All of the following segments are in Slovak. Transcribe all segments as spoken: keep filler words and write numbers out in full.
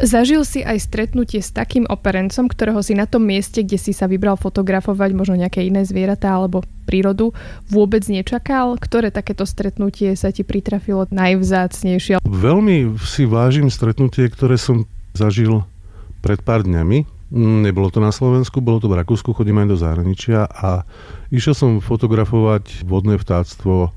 Zažil si aj stretnutie s takým operencom, ktorého si na tom mieste, kde si sa vybral fotografovať možno nejaké iné zvieratá alebo prírodu, vôbec nečakal? Ktoré takéto stretnutie sa ti pritrafilo najvzácnejšie? Veľmi si vážim stretnutie, ktoré som zažil pred pár dňami. Nebolo to na Slovensku, bolo to v Rakúsku, chodím aj do zahraničia a išiel som fotografovať vodné vtáctvo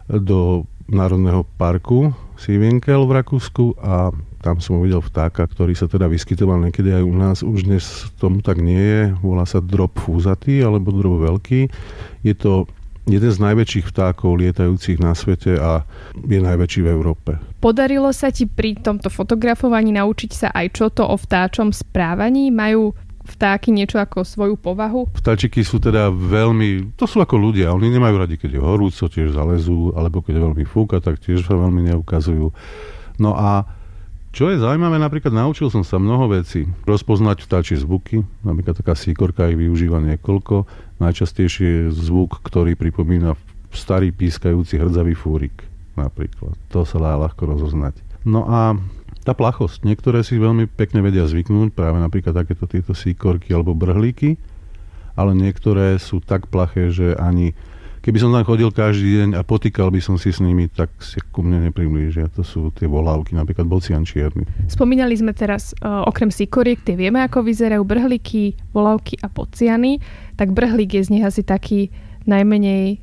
do Národného parku Siebenkel v Rakúsku a tam som uvidel vtáka, ktorý sa teda vyskytoval niekedy aj u nás. Už dnes tomu tak nie je. Volá sa drop fúzatý alebo drop veľký. Je to jeden z najväčších vtákov lietajúcich na svete a je najväčší v Európe. Podarilo sa ti pri tomto fotografovaní naučiť sa aj čo to o vtáčom správaní? Majú vtáky niečo ako svoju povahu? Vtáčiky sú teda veľmi, to sú ako ľudia, oni nemajú radi, keď je horúco, tiež zalezú, alebo keď je veľmi fúka, tak tiež sa veľmi neukazujú. No a čo je zaujímavé, napríklad naučil som sa mnoho vecí. Rozpoznať vtáčie zvuky, napríklad taká síkorka ich využíva niekoľko. Najčastejšie je zvuk, ktorý pripomína starý pískajúci hrdzavý fúrik, napríklad. To sa dá ľahko rozoznať. No a tá plachosť. Niektoré si veľmi pekne vedia zvyknúť, práve napríklad takéto tieto síkorky alebo brhlíky, ale niektoré sú tak plaché, že ani keby som tam chodil každý deň a potýkal by som si s nimi, tak si ku mne nepriblížia. To sú tie volávky, napríklad bocian čierny. Spomínali sme teraz uh, okrem síkoriek, tie vieme, ako vyzerajú brhlíky, volávky a bociany. Tak brhlík je z nich asi taký najmenej,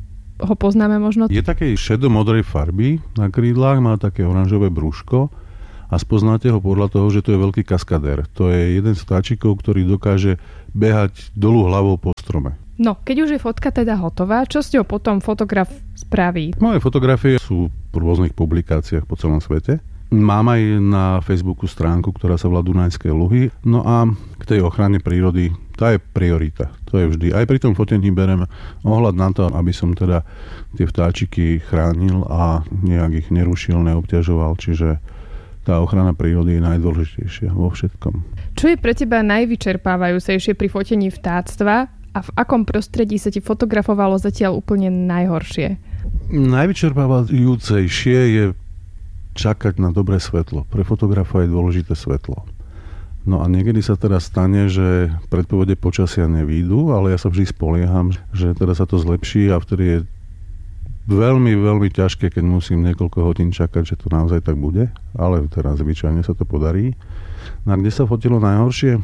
ho poznáme možno. Je takej šedomodrej farby na krídlach, má také oranžové brúško a spoznáte ho podľa toho, že to je veľký kaskadér. To je jeden z vtáčikov, ktorý dokáže behať dolu hlavou po strome. No, keď už je fotka teda hotová, čo s ňou potom fotograf spraví? Moje fotografie sú v rôznych publikáciách po celom svete. Mám aj na Facebooku stránku, ktorá sa volá Dunajské luhy. No a k tej ochrane prírody, tá je priorita. To je vždy. Aj pri tom fotení berem ohľad na to, aby som teda tie vtáčiky chránil a nejak ich nerušil, neobťažoval. Čiže tá ochrana prírody je najdôležitejšia vo všetkom. Čo je pre teba najvyčerpávajúcejšie pri fotení vtáctva? A v akom prostredí sa ti fotografovalo zatiaľ úplne najhoršie? Najvyčerpávajúcejšie je čakať na dobré svetlo. Pre fotografa je dôležité svetlo. No a niekedy sa teda stane, že predpovede počasia nevídu, ale ja sa vždy spolieham, že teda sa to zlepší a vtedy je veľmi, veľmi ťažké, keď musím niekoľko hodín čakať, že to naozaj tak bude. Ale teraz zvyčajne sa to podarí. No a kde sa fotilo najhoršie?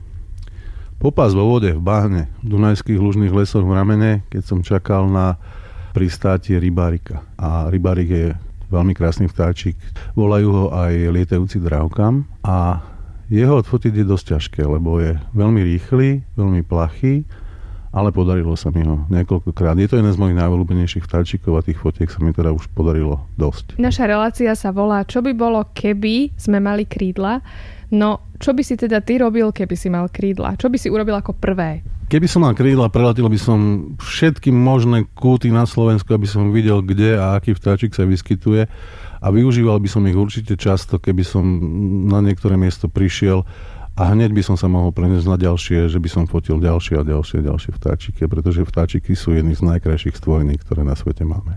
Popas vo vode, v bahne, v Dunajských lužných lesoch v Ramene, keď som čakal na pristátie rybárika. A rybárik je veľmi krásny vtáčik. Volajú ho aj lietajúci dravkam a jeho odfotiť je dosť ťažké, lebo je veľmi rýchly, veľmi plachý, ale podarilo sa mi ho niekoľkokrát. Je to jeden z mojich najobľúbenejších vtáčikov a tých fotiek sa mi teda už podarilo dosť. Naša relácia sa volá Čo by bolo, keby sme mali krídla? No, čo by si teda ty robil, keby si mal krídla? Čo by si urobil ako prvé? Keby som mal krídla, preletel by som všetky možné kúty na Slovensku, aby som videl, kde a aký vtáčik sa vyskytuje. A využíval by som ich určite často, keby som na niektoré miesto prišiel a hneď by som sa mohol preniesť na ďalšie, že by som fotil ďalšie a ďalšie a ďalšie vtáčiky, pretože vtáčiky sú jedny z najkrajších stvorení, ktoré na svete máme.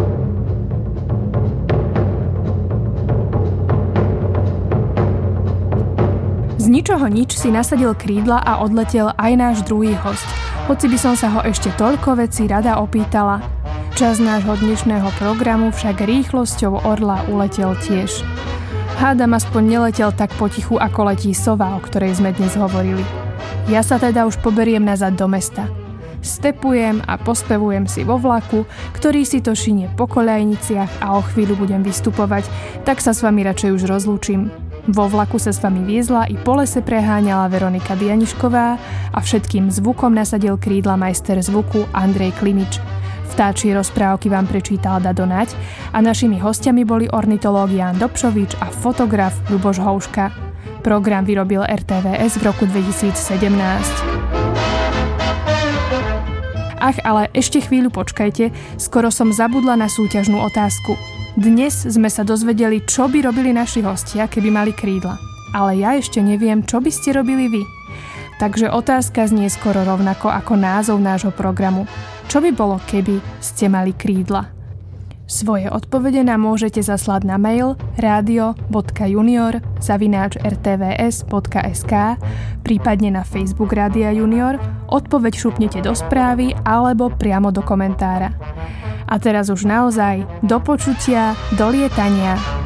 Z ničoho nič si nasadil krídla a odletel aj náš druhý hosť. Hoci by som sa ho ešte toľko vecí rada opýtala. Čas nášho dnešného programu však rýchlosťou orla uletel tiež. Hádam aspoň neletel tak potichu, ako letí sova, o ktorej sme dnes hovorili. Ja sa teda už poberiem nazad do mesta. Stepujem a pospevujem si vo vlaku, ktorý si to šinie po koľajniciach a o chvíľu budem vystupovať, tak sa s vami radšej už rozlúčim. Vo vlaku sa s vami viezla i po lese preháňala Veronika Dianišková a všetkým zvukom nasadil krídla majster zvuku Andrej Klimič. Vtáčie rozprávky vám prečítal Dado Naď a našimi hostiami boli ornitológ Ján Dobšovič a fotograf Ľuboš Houška. Program vyrobil er té vé es v roku dvetisícsedemnásť. Ach, ale ešte chvíľu počkajte, skoro som zabudla na súťažnú otázku. Dnes sme sa dozvedeli, čo by robili naši hostia, keby mali krídla. Ale ja ešte neviem, čo by ste robili vy. Takže otázka znie skoro rovnako ako názov nášho programu. Čo by bolo, keby ste mali krídla? Svoje odpovede nám môžete zaslať na mail radio bodka junior zavináč er té vé es bodka es ká, prípadne na Facebook Rádia Junior, odpoveď šupnite do správy alebo priamo do komentára. A teraz už naozaj do počutia, do lietania.